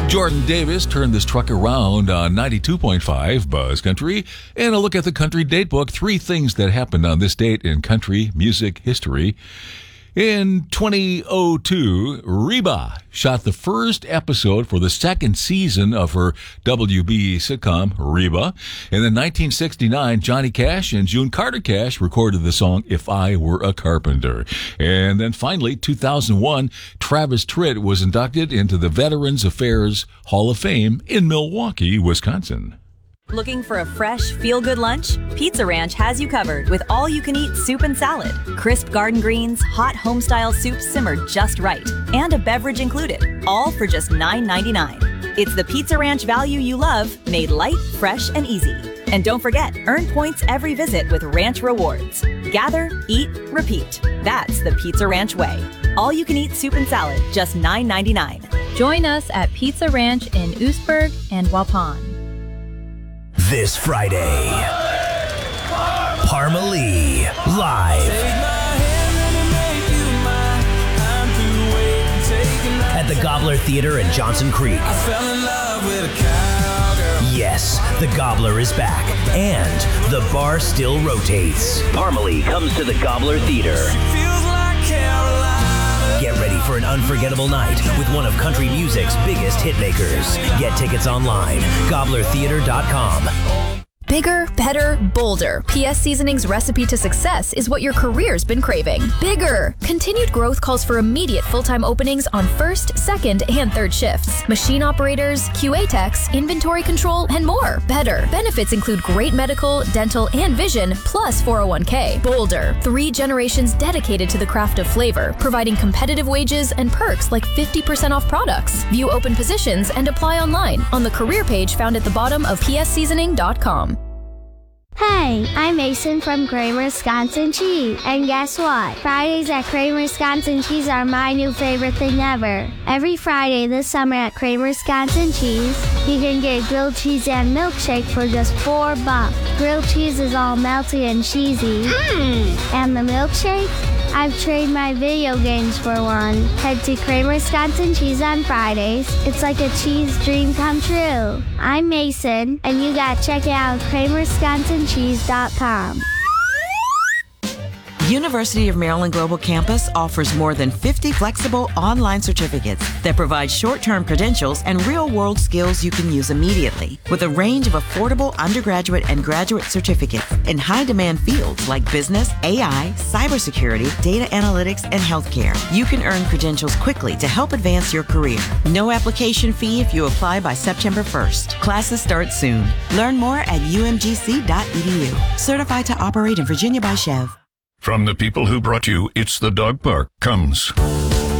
Jordan Davis turned this truck around on 92.5 Buzz Country. And a look at the Country Datebook. 3 things that happened on this date in country music history. In 2002, Reba shot the first episode for the second season of her WB sitcom, Reba. And then 1969, Johnny Cash and June Carter Cash recorded the song If I Were a Carpenter. And then finally, 2001, Travis Tritt was inducted into the Veterans Affairs Hall of Fame in Milwaukee, Wisconsin. Looking for a fresh, feel-good lunch? Pizza Ranch has you covered with all-you-can-eat soup and salad. Crisp garden greens, hot home-style soups simmered just right, and a beverage included, all for just $9.99. It's the Pizza Ranch value you love, made light, fresh, and easy. And don't forget, earn points every visit with Ranch Rewards. Gather, eat, repeat. That's the Pizza Ranch way. All-you-can-eat soup and salad, just $9.99. Join us at Pizza Ranch in Oostburg and Waupun. This Friday, Parma Lee live at the Gobbler Theater in Johnson Creek. Yes, the Gobbler is back, and the bar still rotates. Parma Lee comes to the Gobbler Theater. Get ready for an unforgettable night with one of country music's biggest hitmakers. Get tickets online, gobblertheater.com. Bigger, better, bolder. PS Seasoning's recipe to success is what your career's been craving. Bigger! Continued growth calls for immediate full-time openings on first, second, and third shifts. Machine operators, QA techs, inventory control, and more. Better. Benefits include great medical, dental, and vision, plus 401k. Bolder. 3 generations dedicated to the craft of flavor, providing competitive wages and perks like 50% off products. View open positions and apply online on the career page found at the bottom of psseasoning.com. Hey, I'm Mason from Kramer Wisconsin Cheese. And guess what? Fridays at Kramer Wisconsin Cheese are my new favorite thing ever. Every Friday this summer at Kramer Wisconsin Cheese, you can get grilled cheese and milkshake for just $4. Grilled cheese is all melty and cheesy. And the milkshake? I've traded my video games for one. Head to Kramer Wisconsin Cheese on Fridays. It's like a cheese dream come true. I'm Mason, and you gotta check it out at kramerwisconsincheese.com. University of Maryland Global Campus offers more than 50 flexible online certificates that provide short-term credentials and real-world skills you can use immediately. With a range of affordable undergraduate and graduate certificates in high-demand fields like business, AI, cybersecurity, data analytics, and healthcare, you can earn credentials quickly to help advance your career. No application fee if you apply by September 1st. Classes start soon. Learn more at umgc.edu. Certified to operate in Virginia by Chev. From the people who brought you It's the Dog Park comes